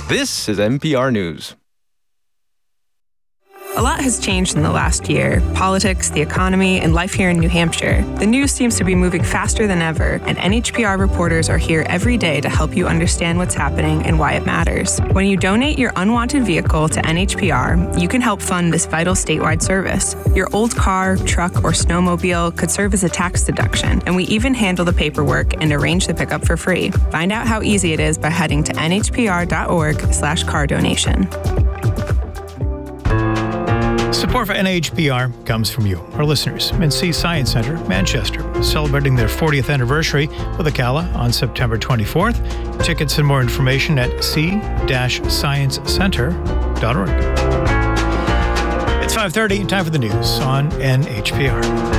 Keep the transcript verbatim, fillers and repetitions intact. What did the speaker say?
This is N P R News. A lot has changed in the last year. Politics, the economy, and life here in New Hampshire. The news seems to be moving faster than ever, and N H P R reporters are here every day to help you understand what's happening and why it matters. When you donate your unwanted vehicle to N H P R, you can help fund this vital statewide service. Your old car, truck, or snowmobile could serve as a tax deduction, and we even handle the paperwork and arrange the pickup for free. Find out how easy it is by heading to nhpr.org slash car donation. Support for N H P R comes from you, our listeners. M C Science Centre, Manchester, celebrating their fortieth anniversary with a gala on September twenty-fourth. Tickets and more information at c dash science centre dot org. It's five thirty, time for the news on N H P R.